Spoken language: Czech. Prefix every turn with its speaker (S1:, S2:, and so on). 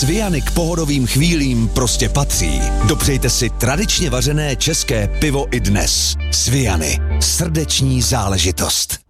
S1: Sviany k pohodovým chvílím prostě patří. Dopřejte si tradičně vařené české pivo i dnes. Sviany. Srdeční záležitost.